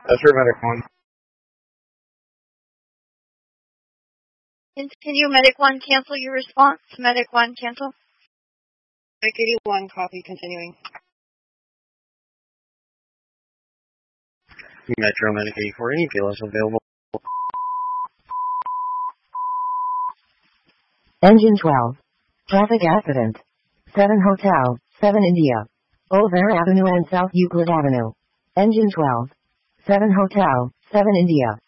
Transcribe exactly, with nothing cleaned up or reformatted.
That's for Medic one. Continue, Medic one, cancel your response. Medic one, cancel. Medic eighty-one, copy, continuing. Metro Medic eighty-four, any P L S available? Engine twelve. Traffic accident. seven Hotel, seven India. Old Air Avenue and South Euclid Avenue. Engine twelve. seven Hotel, seven India.